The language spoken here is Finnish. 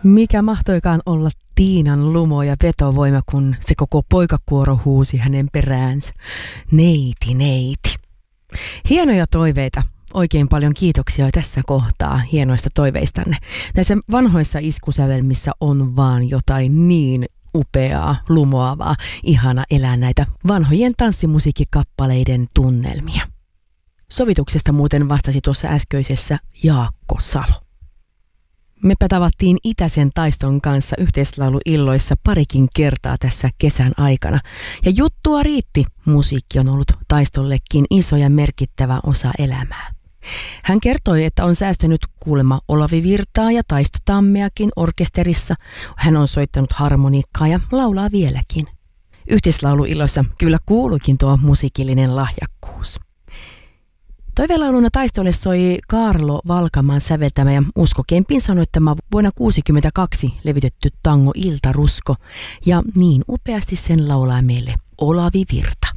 Mikä mahtoikaan olla Tiinan lumo ja vetovoima, kun se koko poikakuoro huusi hänen peräänsä. Neiti, neiti. Hienoja toiveita. Oikein paljon kiitoksia tässä kohtaa hienoista toiveistanne. Näissä vanhoissa iskusävelmissä on vaan jotain niin upeaa, lumoavaa, ihana elää näitä vanhojen tanssimusiikkikappaleiden tunnelmia. Sovituksesta muuten vastasi tuossa äskeisessä Jaakko Salo. Mepä tavattiin Itäisen Taiston kanssa yhteislauluilloissa parikin kertaa tässä kesän aikana. Ja juttua riitti, musiikki on ollut Taistollekin iso ja merkittävä osa elämää. Hän kertoi, että on säästänyt kuulemma Olavi Virtaa ja Taisto Tammeakin orkesterissa. Hän on soittanut harmonikkaa ja laulaa vieläkin. Yhteislauluilloissa kyllä kuuluikin tuo musiikillinen lahjakkuus. Toivelauluna Taistolle soi Kaarlo Valkamaan säveltämä ja Usko Kempin sanoittama vuonna 1962 levitetty tango Iltarusko, ja niin upeasti sen laulaa meille Olavi Virta.